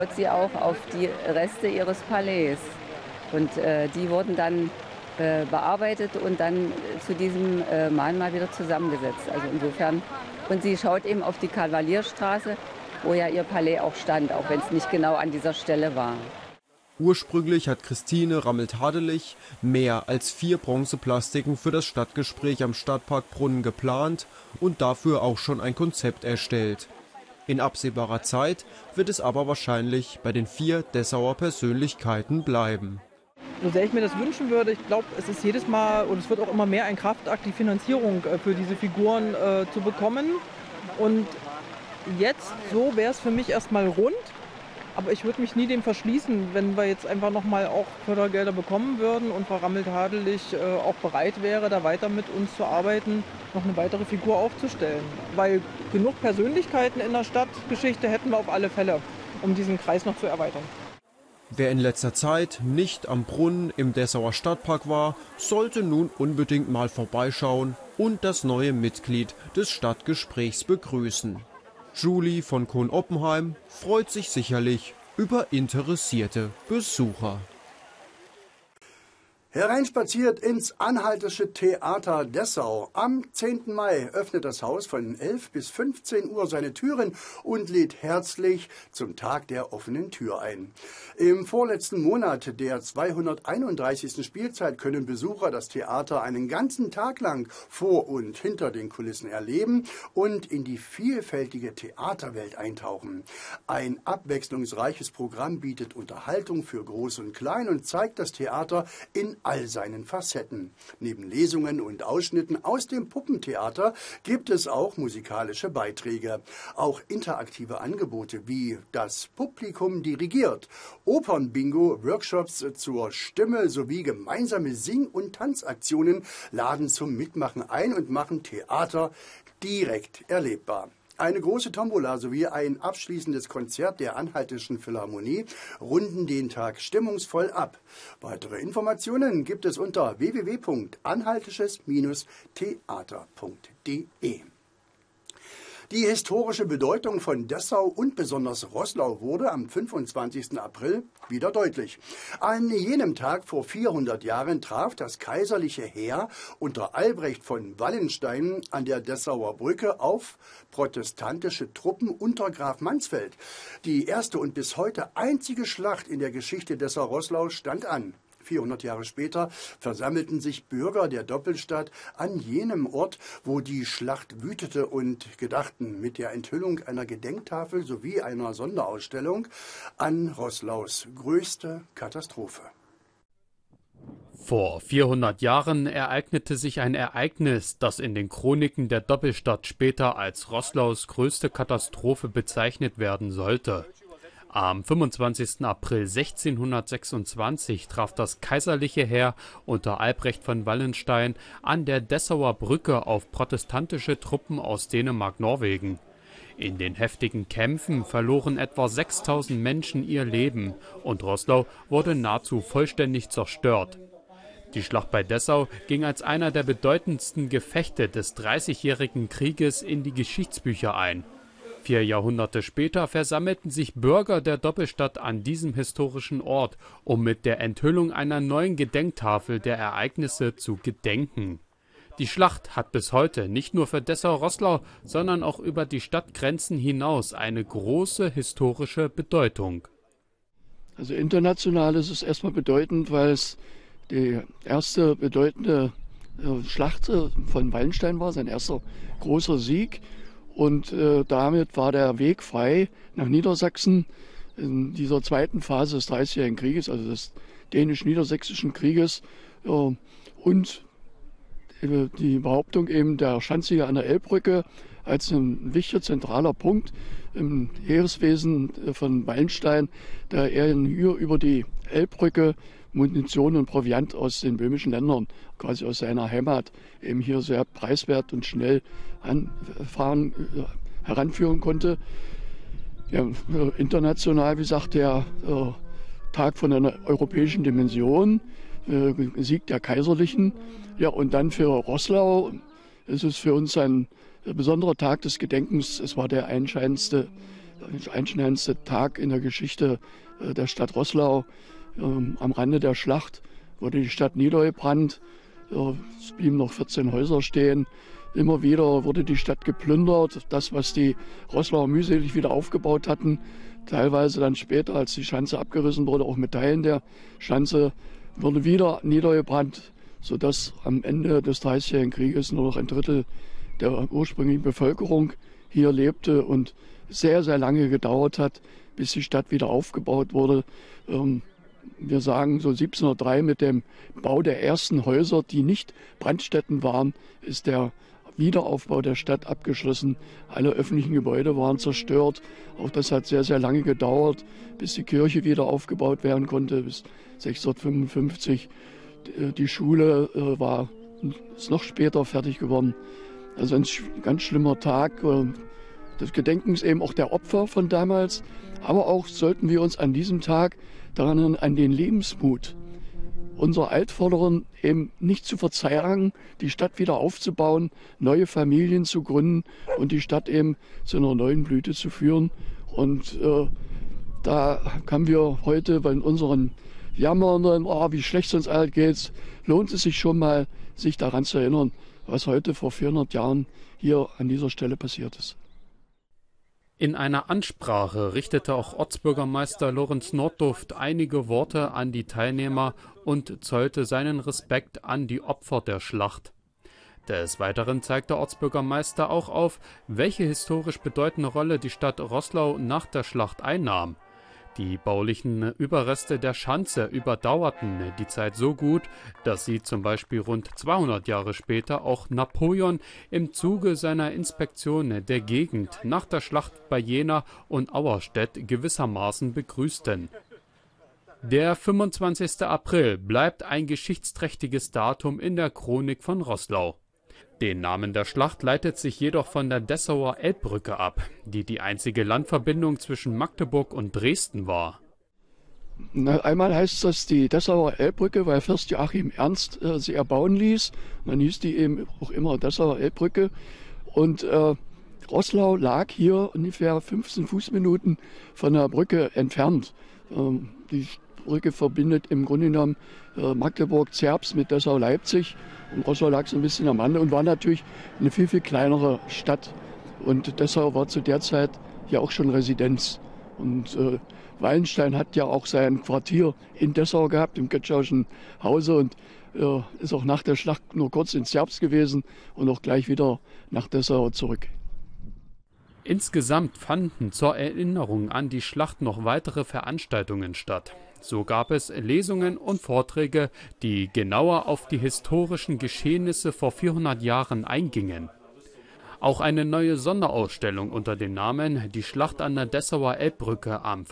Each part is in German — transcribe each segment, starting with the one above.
Sie auch auf die Reste ihres Palais. Und die wurden dann bearbeitet und dann zu diesem Mahnmal wieder zusammengesetzt. Also insofern. Und sie schaut eben auf die Kavalierstraße, wo ja ihr Palais auch stand, auch wenn es nicht genau an dieser Stelle war. Ursprünglich hat Christine Rammelt-Hadelich mehr als 4 Bronzeplastiken für das Stadtgespräch am Stadtpark Brunnen geplant und dafür auch schon ein Konzept erstellt. In absehbarer Zeit wird es aber wahrscheinlich bei den 4 Dessauer Persönlichkeiten bleiben. So sehr ich mir das wünschen würde, ich glaube, es ist jedes Mal und es wird auch immer mehr ein Kraftakt, die Finanzierung für diese Figuren zu bekommen. Und jetzt so wäre es für mich erstmal rund. Aber ich würde mich nie dem verschließen, wenn wir jetzt einfach nochmal auch Fördergelder bekommen würden und Frau Rammelt-Hadelich auch bereit wäre, da weiter mit uns zu arbeiten, noch eine weitere Figur aufzustellen. Weil genug Persönlichkeiten in der Stadtgeschichte hätten wir auf alle Fälle, um diesen Kreis noch zu erweitern. Wer in letzter Zeit nicht am Brunnen im Dessauer Stadtpark war, sollte nun unbedingt mal vorbeischauen und das neue Mitglied des Stadtgesprächs begrüßen. Julie von Kohn-Oppenheim freut sich sicherlich über interessierte Besucher. Hereinspaziert ins Anhaltische Theater Dessau. Am 10. Mai öffnet das Haus von 11 bis 15 Uhr seine Türen und lädt herzlich zum Tag der offenen Tür ein. Im vorletzten Monat der 231. Spielzeit können Besucher das Theater einen ganzen Tag lang vor und hinter den Kulissen erleben und in die vielfältige Theaterwelt eintauchen. Ein abwechslungsreiches Programm bietet Unterhaltung für Groß und Klein und zeigt das Theater in all seinen Facetten. Neben Lesungen und Ausschnitten aus dem Puppentheater gibt es auch musikalische Beiträge. Auch interaktive Angebote wie das Publikum dirigiert, Opernbingo, Workshops zur Stimme sowie gemeinsame Sing- und Tanzaktionen laden zum Mitmachen ein und machen Theater direkt erlebbar. Eine große Tombola sowie ein abschließendes Konzert der Anhaltischen Philharmonie runden den Tag stimmungsvoll ab. Weitere Informationen gibt es unter www.anhaltisches-theater.de. Die historische Bedeutung von Dessau und besonders Roßlau wurde am 25. April wieder deutlich. An jenem Tag vor 400 Jahren traf das kaiserliche Heer unter Albrecht von Wallenstein an der Dessauer Brücke auf protestantische Truppen unter Graf Mansfeld. Die erste und bis heute einzige Schlacht in der Geschichte Dessau-Roßlau stand an. 400 Jahre später versammelten sich Bürger der Doppelstadt an jenem Ort, wo die Schlacht wütete und gedachten mit der Enthüllung einer Gedenktafel sowie einer Sonderausstellung an Roßlaus größte Katastrophe. Vor 400 Jahren ereignete sich ein Ereignis, das in den Chroniken der Doppelstadt später als Roßlaus größte Katastrophe bezeichnet werden sollte. Am 25. April 1626 traf das kaiserliche Heer unter Albrecht von Wallenstein an der Dessauer Brücke auf protestantische Truppen aus Dänemark-Norwegen. In den heftigen Kämpfen verloren etwa 6000 Menschen ihr Leben und Roßlau wurde nahezu vollständig zerstört. Die Schlacht bei Dessau ging als einer der bedeutendsten Gefechte des Dreißigjährigen Krieges in die Geschichtsbücher ein. 4 Jahrhunderte später versammelten sich Bürger der Doppelstadt an diesem historischen Ort, um mit der Enthüllung einer neuen Gedenktafel der Ereignisse zu gedenken. Die Schlacht hat bis heute nicht nur für Dessau-Roßlau, sondern auch über die Stadtgrenzen hinaus eine große historische Bedeutung. Also international ist es erstmal bedeutend, weil es die erste bedeutende Schlacht von Wallenstein war, sein erster großer Sieg. Und damit war der Weg frei nach Niedersachsen in dieser zweiten Phase des Dreißigjährigen Krieges, also des Dänisch-Niedersächsischen Krieges. Und die Behauptung eben der Schanziger an der Elbbrücke als ein wichtiger zentraler Punkt im Heereswesen von Wallenstein, da er hier über die Elbbrücke Munition und Proviant aus den böhmischen Ländern, quasi aus seiner Heimat, eben hier sehr preiswert und schnell heranführen konnte. Ja, international, wie gesagt, der Tag von einer europäischen Dimension, Sieg der Kaiserlichen. Ja, und dann für Roßlau ist es für uns ein besonderer Tag des Gedenkens. Es war der entscheidendste der einschneidendste Tag in der Geschichte der Stadt Roßlau. Am Rande der Schlacht wurde die Stadt niedergebrannt. Es blieben noch 14 Häuser stehen. Immer wieder wurde die Stadt geplündert. Das, was die Roßlauer mühselig wieder aufgebaut hatten, teilweise dann später, als die Schanze abgerissen wurde, auch mit Teilen der Schanze, wurde wieder niedergebrannt, sodass am Ende des Dreißigjährigen Krieges nur noch ein Drittel der ursprünglichen Bevölkerung hier lebte und sehr, sehr lange gedauert hat, bis die Stadt wieder aufgebaut wurde. Wir sagen so 1703 mit dem Bau der ersten Häuser, die nicht Brandstätten waren, ist der Wiederaufbau der Stadt abgeschlossen. Alle öffentlichen Gebäude waren zerstört. Auch das hat sehr, sehr lange gedauert, bis die Kirche wieder aufgebaut werden konnte, bis 1655. Die Schule ist noch später fertig geworden. Also ein ganz schlimmer Tag des Gedenkens eben auch der Opfer von damals. Aber auch sollten wir uns an diesem Tag daran erinnern, an den Lebensmut unserer Altvorderen eben nicht zu verzagen, die Stadt wieder aufzubauen, neue Familien zu gründen und die Stadt eben zu einer neuen Blüte zu führen. Und da haben wir heute bei unseren Jammern, wie schlecht es uns allen geht, lohnt es sich schon mal, sich daran zu erinnern, was heute vor 400 Jahren hier an dieser Stelle passiert ist. In einer Ansprache richtete auch Ortsbürgermeister Lorenz Nordduft einige Worte an die Teilnehmer und zollte seinen Respekt an die Opfer der Schlacht. Des Weiteren zeigte Ortsbürgermeister auch auf, welche historisch bedeutende Rolle die Stadt Roßlau nach der Schlacht einnahm. Die baulichen Überreste der Schanze überdauerten die Zeit so gut, dass sie zum Beispiel rund 200 Jahre später auch Napoleon im Zuge seiner Inspektion der Gegend nach der Schlacht bei Jena und Auerstedt gewissermaßen begrüßten. Der 25. April bleibt ein geschichtsträchtiges Datum in der Chronik von Roßlau. Den Namen der Schlacht leitet sich jedoch von der Dessauer Elbbrücke ab, die die einzige Landverbindung zwischen Magdeburg und Dresden war. Einmal heißt das die Dessauer Elbbrücke, weil Fürst Joachim Ernst sie erbauen ließ. Dann hieß die eben auch immer Dessauer Elbbrücke. Und Roßlau lag hier ungefähr 15 Fußminuten von der Brücke entfernt. Die Brücke verbindet im Grunde genommen Magdeburg-Zerbst mit Dessau-Leipzig. Und Roßlau lag so ein bisschen am Rande und war natürlich eine viel, viel kleinere Stadt. Und Dessau war zu der Zeit ja auch schon Residenz. Und Wallenstein hat ja auch sein Quartier in Dessau gehabt, im Götschauischen Hause, und ist auch nach der Schlacht nur kurz in Zerbst gewesen und auch gleich wieder nach Dessau zurück. Insgesamt fanden zur Erinnerung an die Schlacht noch weitere Veranstaltungen statt. So gab es Lesungen und Vorträge, die genauer auf die historischen Geschehnisse vor 400 Jahren eingingen. Auch eine neue Sonderausstellung unter dem Namen Die Schlacht an der Dessauer Elbbrücke am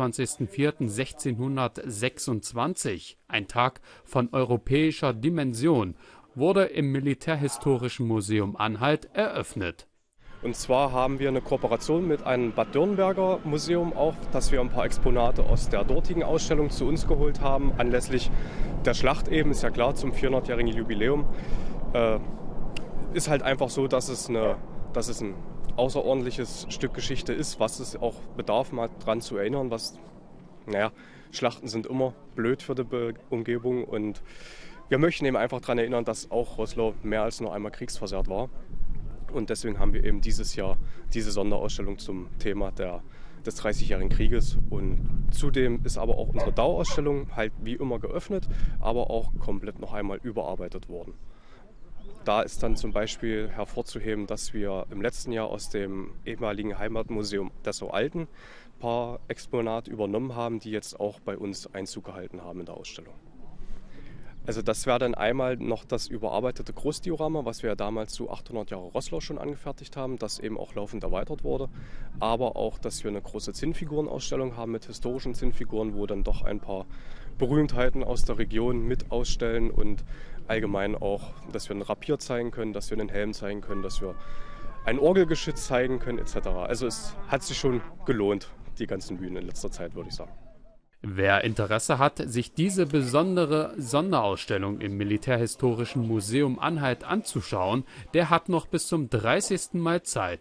25.04.1626, ein Tag von europäischer Dimension, wurde im Militärhistorischen Museum Anhalt eröffnet. Und zwar haben wir eine Kooperation mit einem Bad Dürnberger Museum auch, dass wir ein paar Exponate aus der dortigen Ausstellung zu uns geholt haben. Anlässlich der Schlacht eben, ist ja klar, zum 400-jährigen Jubiläum. Ist halt einfach so, dass es ein außerordentliches Stück Geschichte ist, was es auch bedarf, mal dran zu erinnern. Schlachten sind immer blöd für die Umgebung. Und wir möchten eben einfach daran erinnern, dass auch Roßlau mehr als nur einmal kriegsversehrt war. Und deswegen haben wir eben dieses Jahr diese Sonderausstellung zum Thema des 30-jährigen Krieges. Und zudem ist aber auch unsere Dauerausstellung halt wie immer geöffnet, aber auch komplett noch einmal überarbeitet worden. Da ist dann zum Beispiel hervorzuheben, dass wir im letzten Jahr aus dem ehemaligen Heimatmuseum Dessau-Alten ein paar Exponate übernommen haben, die jetzt auch bei uns Einzug gehalten haben in der Ausstellung. Also das wäre dann einmal noch das überarbeitete Großdiorama, was wir ja damals zu 800 Jahre Roßlau schon angefertigt haben, das eben auch laufend erweitert wurde. Aber auch, dass wir eine große Zinnfigurenausstellung haben mit historischen Zinnfiguren, wo dann doch ein paar Berühmtheiten aus der Region mit ausstellen und allgemein auch, dass wir einen Rapier zeigen können, dass wir einen Helm zeigen können, dass wir ein Orgelgeschütz zeigen können etc. Also es hat sich schon gelohnt, die ganzen Bühnen in letzter Zeit, würde ich sagen. Wer Interesse hat, sich diese besondere Sonderausstellung im Militärhistorischen Museum Anhalt anzuschauen, der hat noch bis zum 30. Mai Zeit.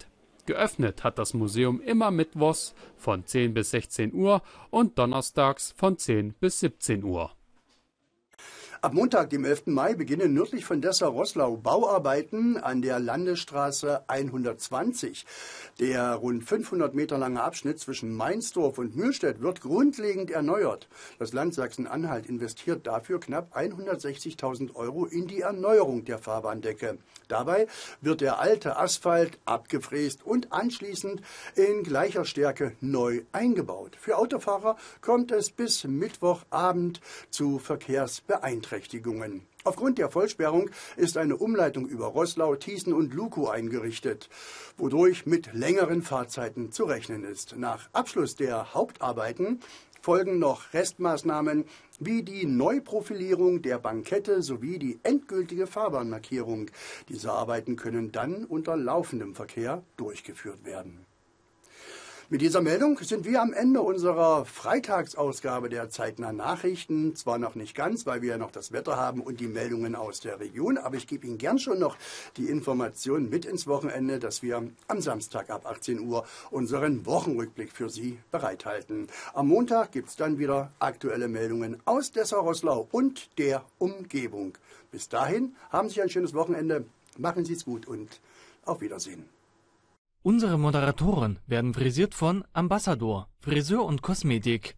Geöffnet hat das Museum immer mittwochs von 10 bis 16 Uhr und donnerstags von 10 bis 17 Uhr. Ab Montag, dem 11. Mai, beginnen nördlich von Dessau-Roßlau Bauarbeiten an der Landesstraße 120. Der rund 500 Meter lange Abschnitt zwischen Mainsdorf und Mühlstedt wird grundlegend erneuert. Das Land Sachsen-Anhalt investiert dafür knapp 160.000 € in die Erneuerung der Fahrbahndecke. Dabei wird der alte Asphalt abgefräst und anschließend in gleicher Stärke neu eingebaut. Für Autofahrer kommt es bis Mittwochabend zu Verkehrsbeeinträchtigungen. Aufgrund der Vollsperrung ist eine Umleitung über Roßlau, Thießen und Lukow eingerichtet, wodurch mit längeren Fahrzeiten zu rechnen ist. Nach Abschluss der Hauptarbeiten folgen noch Restmaßnahmen wie die Neuprofilierung der Bankette sowie die endgültige Fahrbahnmarkierung. Diese Arbeiten können dann unter laufendem Verkehr durchgeführt werden. Mit dieser Meldung sind wir am Ende unserer Freitagsausgabe der Zeitnahen Nachrichten. Zwar noch nicht ganz, weil wir ja noch das Wetter haben und die Meldungen aus der Region, aber ich gebe Ihnen gern schon noch die Information mit ins Wochenende, dass wir am Samstag ab 18 Uhr unseren Wochenrückblick für Sie bereithalten. Am Montag gibt es dann wieder aktuelle Meldungen aus Dessau-Roßlau und der Umgebung. Bis dahin haben Sie ein schönes Wochenende, machen Sie es gut und auf Wiedersehen. Unsere Moderatoren werden frisiert von Ambassador, Friseur und Kosmetik.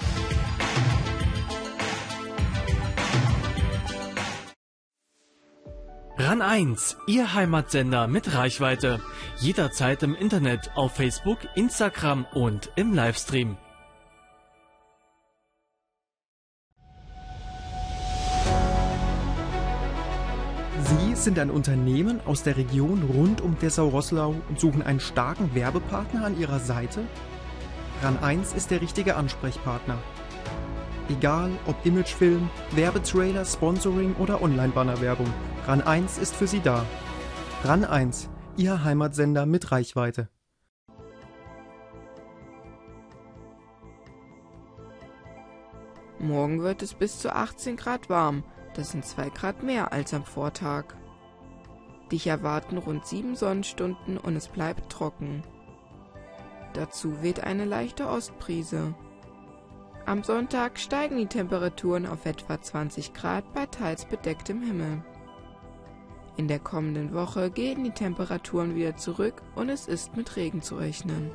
RAN 1, Ihr Heimatsender mit Reichweite. Jederzeit im Internet, auf Facebook, Instagram und im Livestream. Sie sind ein Unternehmen aus der Region rund um Dessau-Roßlau und suchen einen starken Werbepartner an Ihrer Seite? RAN 1 ist der richtige Ansprechpartner. Egal ob Imagefilm, Werbetrailer, Sponsoring oder Online-Bannerwerbung, RAN 1 ist für Sie da. RAN 1, Ihr Heimatsender mit Reichweite. Morgen wird es bis zu 18 Grad warm. Das sind 2 Grad mehr als am Vortag. Dich erwarten rund 7 Sonnenstunden und es bleibt trocken. Dazu weht eine leichte Ostbrise. Am Sonntag steigen die Temperaturen auf etwa 20 Grad bei teils bedecktem Himmel. In der kommenden Woche gehen die Temperaturen wieder zurück und es ist mit Regen zu rechnen.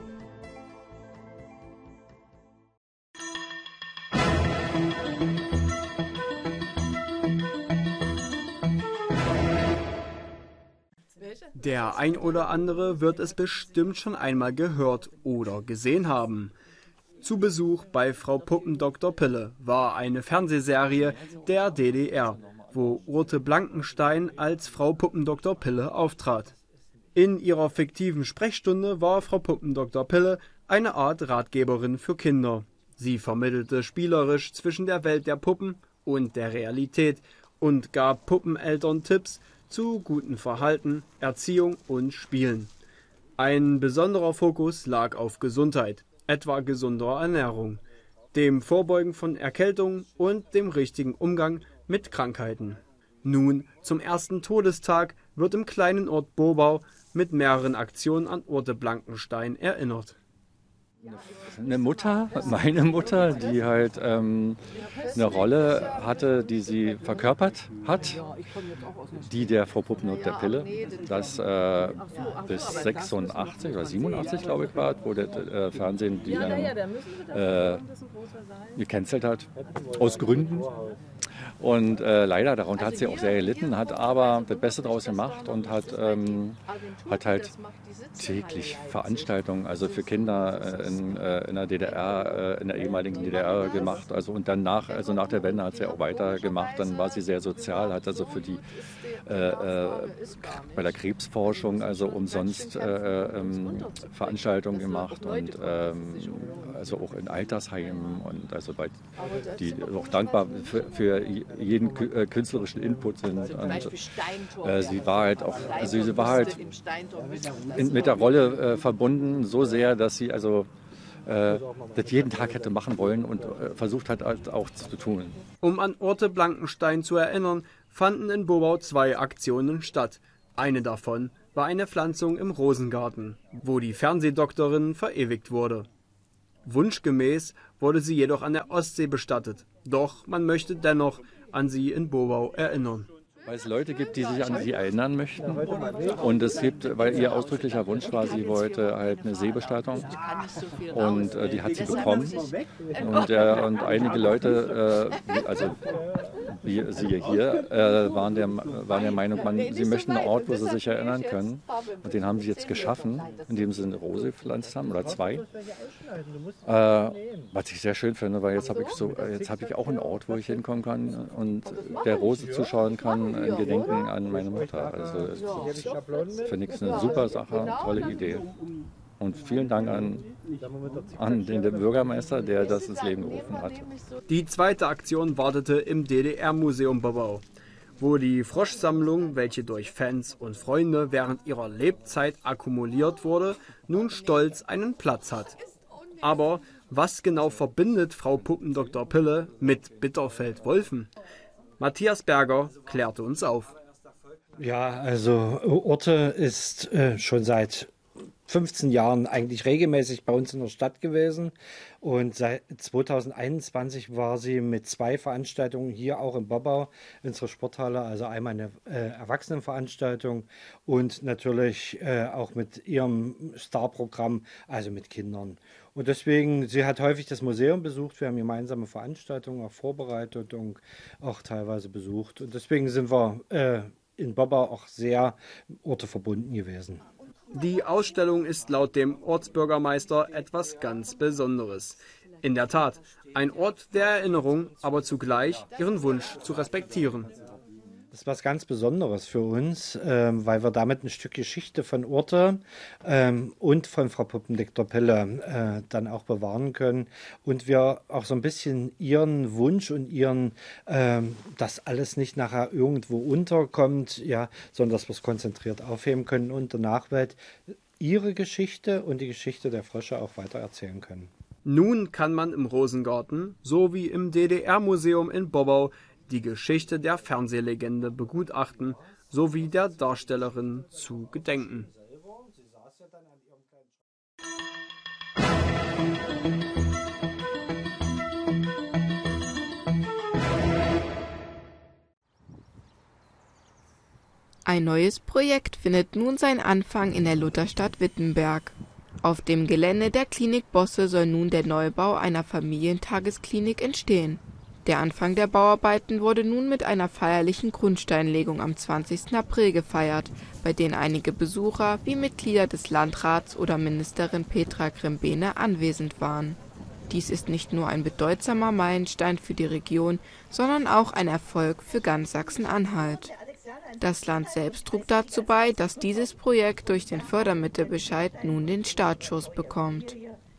Der ein oder andere wird es bestimmt schon einmal gehört oder gesehen haben. Zu Besuch bei Frau Puppendoktor Pille war eine Fernsehserie der DDR, wo Urte Blankenstein als Frau Puppendoktor Pille auftrat. In ihrer fiktiven Sprechstunde war Frau Puppendoktor Pille eine Art Ratgeberin für Kinder. Sie vermittelte spielerisch zwischen der Welt der Puppen und der Realität und gab Puppeneltern Tipps zu gutem Verhalten, Erziehung und Spielen. Ein besonderer Fokus lag auf Gesundheit, etwa gesunder Ernährung, dem Vorbeugen von Erkältungen und dem richtigen Umgang mit Krankheiten. Nun, zum ersten Todestag, wird im kleinen Ort Bobau mit mehreren Aktionen an Urte Blankenstein erinnert. Eine Mutter, meine Mutter, die halt eine Rolle hatte, die sie verkörpert hat, die der Frau Puppendoktor Pille, das bis 86 oder 87, glaube ich, war, wo der Fernsehen die dann gecancelt hat, aus Gründen. Und leider, darunter hat sie auch sehr gelitten, hat aber das Beste daraus gemacht und hat halt täglich Veranstaltungen, also für Kinder in der DDR, in der ehemaligen DDR gemacht. Also und dann nach der Wende hat sie auch weitergemacht. Dann war sie sehr sozial, hat also für die bei der Krebsforschung also umsonst Veranstaltungen gemacht und also auch in Altersheimen und also bei die auch dankbar für jeden künstlerischen Input sind. Und sie war halt auch, also sie war halt mit der Rolle verbunden so sehr, dass sie also das jeden Tag hätte machen wollen und versucht hat auch zu tun. Um an Urte Blankenstein zu erinnern, fanden in Bobau 2 Aktionen statt. Eine davon war eine Pflanzung im Rosengarten, wo die Fernsehdoktorin verewigt wurde. Wunschgemäß wurde sie jedoch an der Ostsee bestattet, doch man möchte dennoch an sie in Bobau erinnern. Weil es Leute gibt, die sich an sie erinnern möchten. Und es gibt, weil ihr ausdrücklicher Wunsch war, sie wollte halt eine Seebestattung. Und die hat sie bekommen. Und einige Leute, also siehe hier, waren der Meinung, sie möchten einen Ort, wo sie sich erinnern können. Und den haben sie jetzt geschaffen, indem sie eine Rose gepflanzt haben, oder 2. Was ich sehr schön finde, weil jetzt habe ich auch einen Ort, wo ich hinkommen kann und der Rose zuschauen kann, in Gedenken an meine Mutter. Also das finde ich eine super Sache, tolle Idee. Und vielen Dank an den Bürgermeister, der das ins Leben gerufen hat. Die zweite Aktion wartete im DDR-Museum Bobau, wo die Froschsammlung, welche durch Fans und Freunde während ihrer Lebzeit akkumuliert wurde, nun stolz einen Platz hat. Aber was genau verbindet Frau Puppendoktor Pille mit Bitterfeld-Wolfen? Matthias Berger klärte uns auf. Ja, also Urte ist schon seit 15 Jahren eigentlich regelmäßig bei uns in der Stadt gewesen. Und seit 2021 war sie mit 2 Veranstaltungen hier auch in Bobau, unsere Sporthalle, also einmal eine Erwachsenenveranstaltung und natürlich auch mit ihrem Starprogramm, also mit Kindern. Und deswegen, sie hat häufig das Museum besucht, wir haben gemeinsame Veranstaltungen auch vorbereitet und auch teilweise besucht. Und deswegen sind wir in Bobau auch sehr Orte verbunden gewesen. Die Ausstellung ist laut dem Ortsbürgermeister etwas ganz Besonderes. In der Tat, ein Ort der Erinnerung, aber zugleich ihren Wunsch zu respektieren. Das ist was ganz Besonderes für uns, weil wir damit ein Stück Geschichte von Urte und von Frau Puppendoktor Pille dann auch bewahren können. Und wir auch so ein bisschen ihren Wunsch und ihren, dass alles nicht nachher irgendwo unterkommt, ja, sondern dass wir es konzentriert aufheben können und der Nachwelt ihre Geschichte und die Geschichte der Frösche auch weiter erzählen können. Nun kann man im Rosengarten sowie im DDR-Museum in Bobau die Geschichte der Fernsehlegende begutachten, sowie der Darstellerin zu gedenken. Ein neues Projekt findet nun seinen Anfang in der Lutherstadt Wittenberg. Auf dem Gelände der Klinik Bosse soll nun der Neubau einer Familientagesklinik entstehen. Der Anfang der Bauarbeiten wurde nun mit einer feierlichen Grundsteinlegung am 20. April gefeiert, bei denen einige Besucher wie Mitglieder des Landrats oder Ministerin Petra Grembene anwesend waren. Dies ist nicht nur ein bedeutsamer Meilenstein für die Region, sondern auch ein Erfolg für ganz Sachsen-Anhalt. Das Land selbst trug dazu bei, dass dieses Projekt durch den Fördermittelbescheid nun den Startschuss bekommt.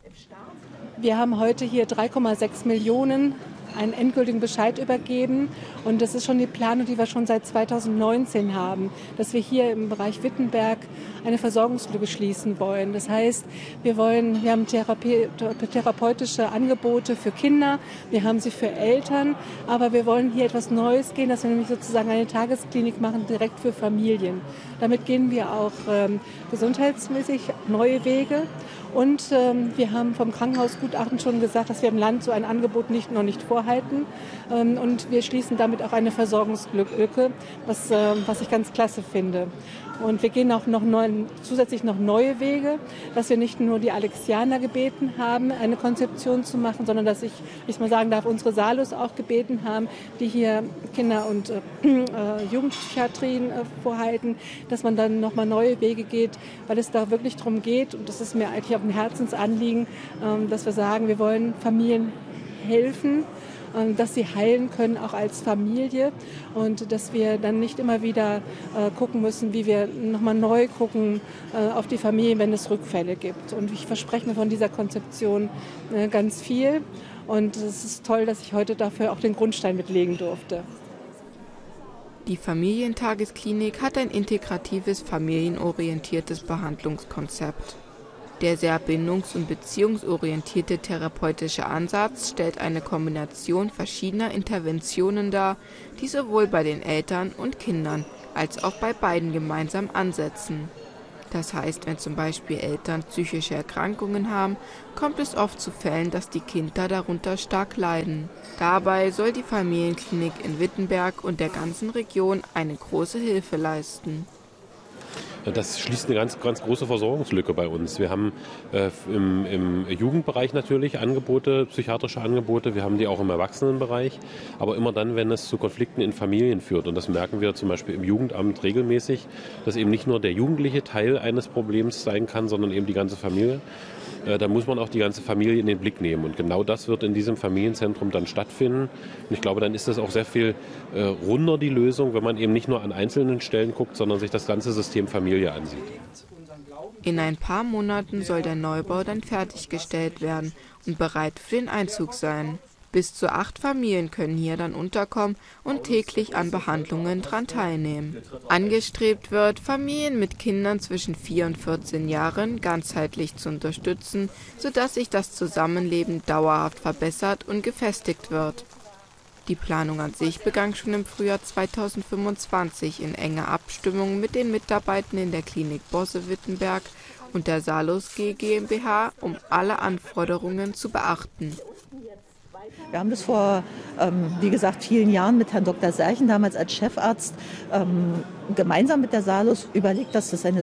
Wir haben heute hier 3,6 Millionen einen endgültigen Bescheid übergeben. Und das ist schon die Planung, die wir schon seit 2019 haben, dass wir hier im Bereich Wittenberg eine Versorgungslücke schließen wollen. Das heißt, wir haben therapeutische Angebote für Kinder, wir haben sie für Eltern, aber wir wollen hier etwas Neues gehen, dass wir nämlich sozusagen eine Tagesklinik machen, direkt für Familien. Damit gehen wir auch gesundheitsmäßig neue Wege. Und wir haben vom Krankenhausgutachten schon gesagt, dass wir im Land so ein Angebot noch nicht vorhalten. Und wir schließen damit auch eine Versorgungslücke, was ich ganz klasse finde. Und wir gehen auch zusätzlich noch neue Wege, dass wir nicht nur die Alexianer gebeten haben, eine Konzeption zu machen, sondern dass ich mal sagen darf, unsere Salus auch gebeten haben, die hier Kinder- und Jugendpsychiatrien vorhalten, dass man dann nochmal neue Wege geht, weil es da wirklich darum geht, und das ist mir eigentlich auch ein Herzensanliegen, dass wir sagen, wir wollen Familien helfen, dass sie heilen können, auch als Familie, und dass wir dann nicht immer wieder gucken müssen, wie wir nochmal neu gucken auf die Familie, wenn es Rückfälle gibt. Und ich verspreche mir von dieser Konzeption ganz viel, und es ist toll, dass ich heute dafür auch den Grundstein mitlegen durfte. Die Familientagesklinik hat ein integratives, familienorientiertes Behandlungskonzept. Der sehr bindungs- und beziehungsorientierte therapeutische Ansatz stellt eine Kombination verschiedener Interventionen dar, die sowohl bei den Eltern und Kindern als auch bei beiden gemeinsam ansetzen. Das heißt, wenn zum Beispiel Eltern psychische Erkrankungen haben, kommt es oft zu Fällen, dass die Kinder darunter stark leiden. Dabei soll die Familienklinik in Wittenberg und der ganzen Region eine große Hilfe leisten. Das schließt eine ganz große Versorgungslücke bei uns. Wir haben im Jugendbereich natürlich Angebote, psychiatrische Angebote. Wir haben die auch im Erwachsenenbereich. Aber immer dann, wenn es zu Konflikten in Familien führt. Und das merken wir zum Beispiel im Jugendamt regelmäßig, dass eben nicht nur der Jugendliche Teil eines Problems sein kann, sondern eben die ganze Familie. Da muss man auch die ganze Familie in den Blick nehmen. Und genau das wird in diesem Familienzentrum dann stattfinden. Und ich glaube, dann ist das auch sehr viel runder, die Lösung, wenn man eben nicht nur an einzelnen Stellen guckt, sondern sich das ganze System Familie ansieht. In ein paar Monaten soll der Neubau dann fertiggestellt werden und bereit für den Einzug sein. Bis zu 8 Familien können hier dann unterkommen und täglich an Behandlungen daran teilnehmen. Angestrebt wird, Familien mit Kindern zwischen 4 und 14 Jahren ganzheitlich zu unterstützen, sodass sich das Zusammenleben dauerhaft verbessert und gefestigt wird. Die Planung an sich begann schon im Frühjahr 2025 in enger Abstimmung mit den Mitarbeitenden in der Klinik Bosse-Wittenberg und der Salus G GmbH, um alle Anforderungen zu beachten. Wir haben das vor, wie gesagt, vielen Jahren mit Herrn Dr. Serchen, damals als Chefarzt, gemeinsam mit der Salus überlegt, dass das eine